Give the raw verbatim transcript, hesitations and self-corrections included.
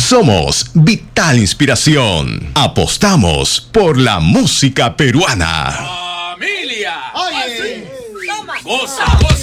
Somos Vital Inspiración. Apostamos por la música peruana. ¡Familia! Oye, ¡Goza, goza!